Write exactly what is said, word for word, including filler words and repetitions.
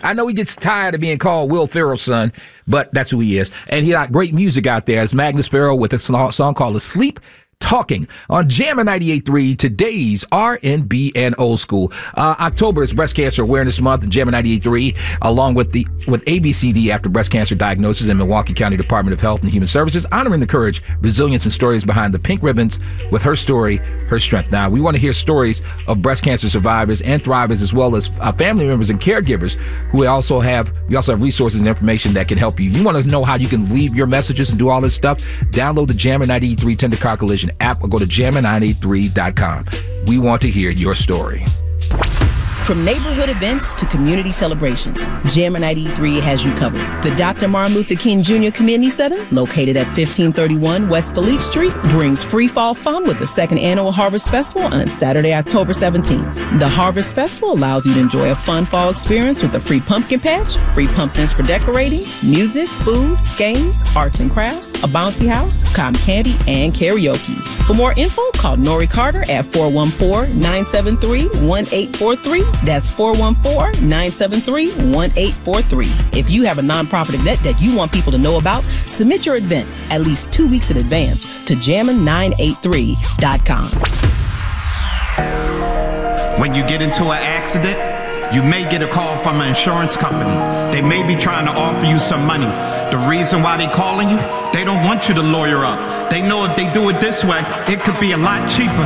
I know he gets tired of being called Will Ferrell's son, but that's who he is. And he got great music out there. It's Magnus Ferrell with a song called Asleep Talking on Jammin' ninety-eight point three, today's R and B and old school. Uh, October is Breast Cancer Awareness Month, and Jammin' ninety-eight point three, along with the with A B C D after breast cancer diagnosis in Milwaukee County Department of Health and Human Services, honoring the courage, resilience, and stories behind the pink ribbons with her story, her strength. Now, we want to hear stories of breast cancer survivors and thrivers, as well as uh, family members and caregivers who also have, we also have resources and information that can help you. You want to know how you can leave your messages and do all this stuff? Download the Jammin' ninety-eight point three Tender Car Collision app or go to jammin nine eight three dot com. We want to hear your story. From neighborhood events to community celebrations, Jammin' ninety-eight point three has you covered. The Doctor Martin Luther King Junior Community Center, located at fifteen thirty-one West Felice Street, brings free fall fun with the second annual Harvest Festival on Saturday, October seventeenth. The Harvest Festival allows you to enjoy a fun fall experience with a free pumpkin patch, free pumpkins for decorating, music, food, games, arts and crafts, a bouncy house, cotton candy, and karaoke. For more info, call Nori Carter at four one four, nine seven three, one eight four three. That's four one four, nine seven three, one eight four three. If you have a nonprofit event that you want people to know about, submit your event at least two weeks in advance to jammin nine eight three dot com. When you get into an accident, you may get a call from an insurance company. They may be trying to offer you some money. The reason why they calling you, they don't want you to lawyer up. They know if they do it this way, it could be a lot cheaper.